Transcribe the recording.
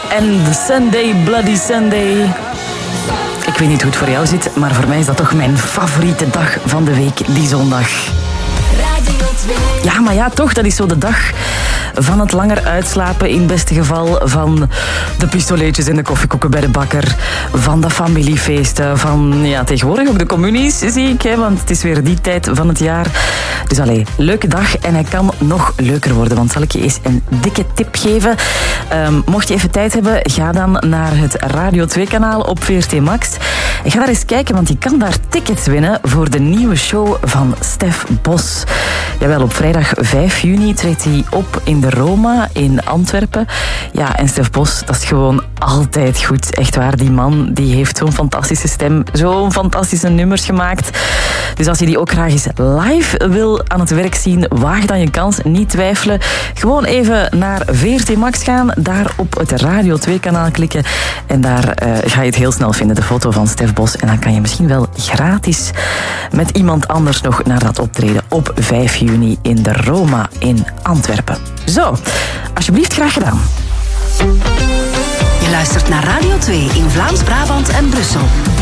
en Sunday, Bloody Sunday. Ik weet niet hoe het voor jou zit, maar voor mij is dat toch mijn favoriete dag van de week, die zondag. Ja, maar ja, toch, dat is zo de dag van het langer uitslapen, in het beste geval, van de pistoletjes en de koffiekoeken bij de bakker, van de familiefeesten, van ja, tegenwoordig ook de communies, zie ik, hè, want het is weer die tijd van het jaar. Dus allee, leuke dag en hij kan nog leuker worden, want zal ik je eens een dikke tip geven. Mocht je even tijd hebben, ga dan naar het Radio 2-kanaal op VRT Max. Ga daar eens kijken, want je kan daar tickets winnen voor de nieuwe show van Stef Bos. Jawel, op vrijdag 5 juni treedt hij op in de Roma in Antwerpen. Ja, en Stef Bos, dat is gewoon altijd goed. Echt waar, die man die heeft zo'n fantastische stem, zo'n fantastische nummers gemaakt. Dus als je die ook graag eens live wil aan het werk zien, waag dan je kans, niet twijfelen. Gewoon even naar VRT Max gaan, daar op het Radio 2-kanaal klikken en daar ga je het heel snel vinden, de foto van Stef Bos. En dan kan je misschien wel gratis met iemand anders nog naar dat optreden op 5 juni in de Roma in Antwerpen. Zo, alsjeblieft, graag gedaan. Je luistert naar Radio 2 in Vlaams-Brabant en Brussel.